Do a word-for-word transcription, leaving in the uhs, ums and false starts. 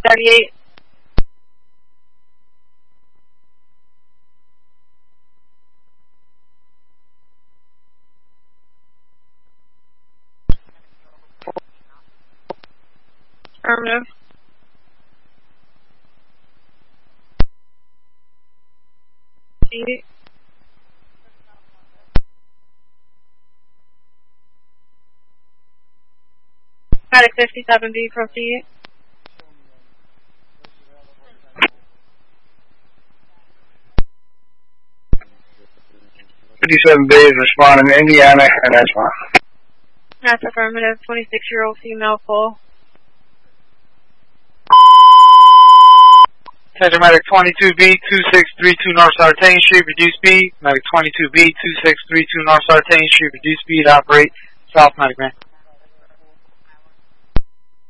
thirty-eight. Affirmative. Medic fifty-seven B, proceed. fifty-seven B is responding to Indiana, and that's fine. That's affirmative. twenty-six-year-old female full. Attention Medic twenty-two B, two six three two North Sartain Street, reduce speed. Medic twenty-two B, two six three two North Sartain Street, reduce speed, operate. South Medic, man.